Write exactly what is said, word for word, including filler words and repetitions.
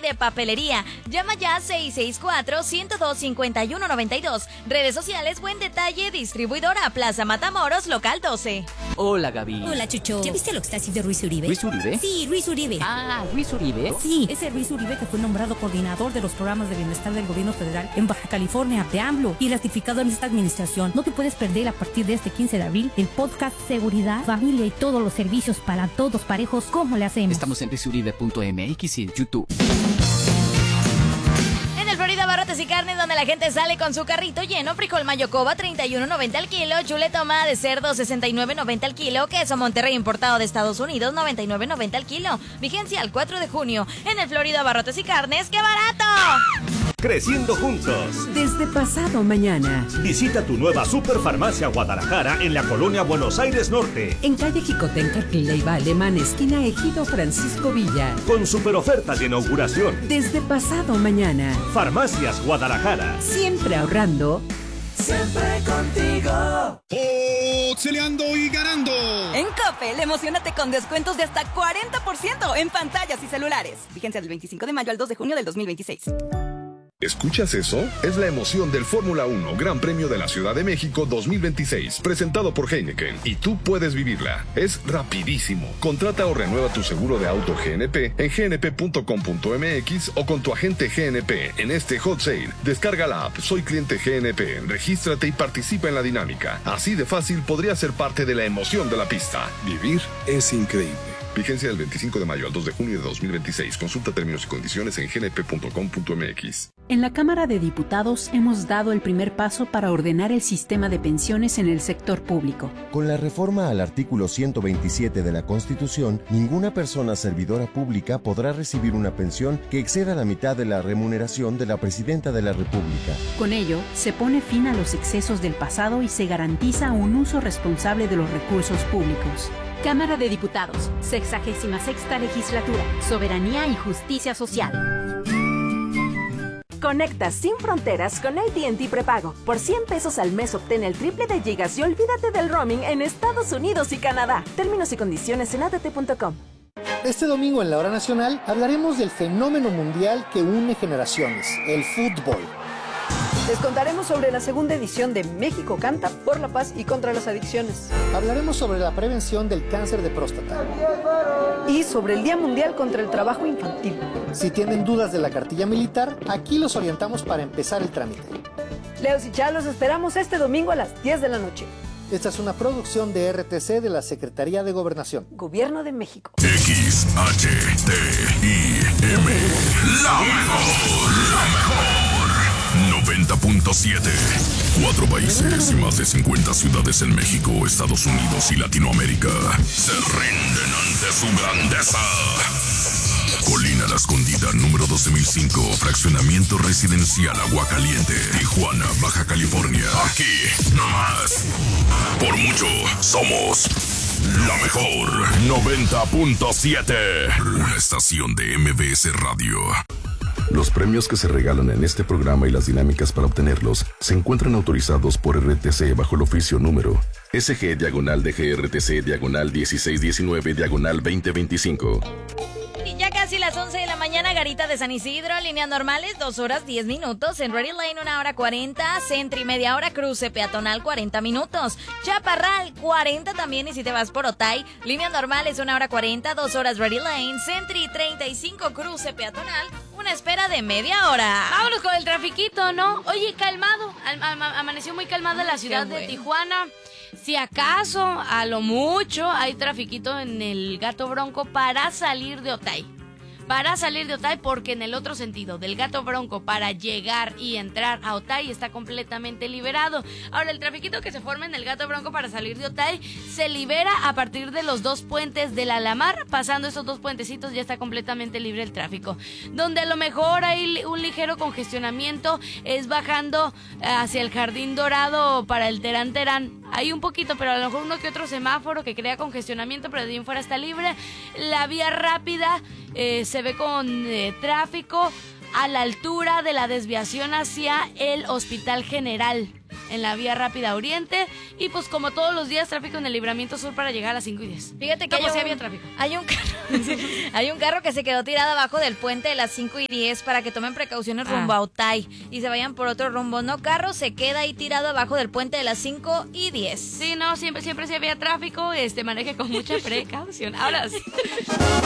de papelería. Llama ya seis seis cuatro, uno cero dos, cinco uno nueve dos. Redes sociales Buen Detalle, distribuidora Plaza Matamoros, local doce. Hola, Gaby. Hola, Chucho. ¿Ya viste el Oxtasis de Ruiz Uribe? ¿Ruiz Uribe? Sí, Ruiz Uribe. Ah, Ruiz Uribe. Sí, ese Ruiz Uribe que fue nombrado coordinador de los programas de bienestar del gobierno federal en Baja California de AMLO y ratificado en esta administración. No te puedes perder a partir de este quince de abril el podcast Seguridad, Familia y todos los servicios para todos parejos. ¿Cómo le hacemos? Estamos en ruiz uribe punto m x y en YouTube. En el Florida Barrotes y Carnes, donde la gente sale con su carrito lleno, frijol Mayocoba treinta y uno noventa al kilo, chuleta ahumada de cerdo sesenta y nueve noventa al kilo, queso Monterrey importado de Estados Unidos noventa y nueve noventa al kilo. Vigencia al cuatro de junio. En el Florida Barrotes y Carnes, ¡qué barato! Creciendo juntos. Desde pasado mañana. Visita tu nueva Superfarmacia Guadalajara en la colonia Buenos Aires Norte. En calle Jicotenca, Leiva Alemán, esquina Ejido Francisco Villa. Con super ofertas de inauguración. Desde pasado mañana. Farmacias Guadalajara. Siempre ahorrando. Siempre contigo. Exceleando y ganando. En Coppel, emocionate con descuentos de hasta cuarenta por ciento en pantallas y celulares. Vigencia del veinticinco de mayo al dos de junio del dos mil veintiséis. ¿Escuchas eso? Es la emoción del Fórmula uno Gran Premio de la Ciudad de México dos mil veintiséis, presentado por Heineken, y tú puedes vivirla. Es rapidísimo. Contrata o renueva tu seguro de auto G N P en g n p punto com punto m x o con tu agente G N P en este hot sale. Descarga la app Soy Cliente G N P, regístrate y participa en la dinámica. Así de fácil podrías ser parte de la emoción de la pista. Vivir es increíble. Vigencia del veinticinco de mayo al dos de junio de dos mil veintiséis. Consulta términos y condiciones en g n p punto com punto m x. En la Cámara de Diputados hemos dado el primer paso para ordenar el sistema de pensiones en el sector público. Con la reforma al artículo ciento veintisiete de la Constitución, ninguna persona servidora pública podrá recibir una pensión que exceda la mitad de la remuneración de la Presidenta de la República. Con ello, se pone fin a los excesos del pasado y se garantiza un uso responsable de los recursos públicos. Cámara de Diputados, sexagésima sexta legislatura, Soberanía y Justicia Social. Conecta sin fronteras con A T and T Prepago. Por cien pesos al mes obtén el triple de gigas y olvídate del roaming en Estados Unidos y Canadá. Términos y condiciones en a t t punto com. Este domingo en la Hora Nacional hablaremos del fenómeno mundial que une generaciones, el fútbol. Les contaremos sobre la segunda edición de México Canta por la paz y contra las adicciones. Hablaremos sobre la prevención del cáncer de próstata. Y sobre el Día Mundial contra el Trabajo Infantil. Si tienen dudas de la cartilla militar, aquí los orientamos para empezar el trámite. Leos y Chá, los esperamos este domingo a las diez de la noche. Esta es una producción de R T C de la Secretaría de Gobernación. Gobierno de México. X H T I M. La mejor, la mejor. noventa punto siete. Cuatro países y más de cincuenta ciudades en México, Estados Unidos y Latinoamérica se rinden ante su grandeza. Colina La Escondida, número doce mil cinco, fraccionamiento residencial Aguacaliente, Tijuana, Baja California. Aquí, nomás. Por mucho, somos la mejor. noventa punto siete. Una estación de M B S Radio. Los premios que se regalan en este programa y las dinámicas para obtenerlos se encuentran autorizados por R T C bajo el oficio número S G diagonal D G R T C diagonal dieciséis diecinueve diagonal veinte veinticinco. Y ya casi las once de la mañana, Garita de San Isidro, líneas normales, dos horas diez minutos. En Ready Lane, una hora cuarenta. Centri, media hora. Cruce peatonal, cuarenta minutos. Chaparral, cuarenta también. Y si te vas por Otay, líneas normales, una hora cuarenta, dos horas Ready Lane. Centri, treinta y cinco. Cruce peatonal, una espera de media hora. Vámonos con el trafiquito, ¿no? Oye, calmado. Am- am- amaneció muy calmada la ciudad Qué bueno. de Tijuana. Si acaso, a lo mucho, hay trafiquito en el Gato Bronco para salir de Otay. Para salir de Otay, porque en el otro sentido, del Gato Bronco para llegar y entrar a Otay está completamente liberado. Ahora, el trafiquito que se forma en el Gato Bronco para salir de Otay se libera a partir de los dos puentes del Alamar. Pasando esos dos puentecitos ya está completamente libre el tráfico. Donde a lo mejor hay un ligero congestionamiento es bajando hacia el Jardín Dorado para el Terán Terán. Hay un poquito, pero a lo mejor uno que otro semáforo que crea congestionamiento, pero de ahí en fuera está libre. La vía rápida eh, se ve con eh, tráfico a la altura de la desviación hacia el Hospital General. en la vía rápida Oriente. Y pues como todos los días, tráfico en el libramiento sur para llegar a las cinco y diez. Fíjate que no, hay, pues, un, sí había tráfico. hay un carro hay un carro que se quedó tirado abajo del puente de las cinco y diez para que tomen precauciones rumbo Ah. a Otay y se vayan por otro rumbo. No, carro se queda ahí tirado abajo del puente de las cinco y diez. Sí, no, siempre, siempre si había tráfico, este, maneje con mucha precaución. Ahora sí.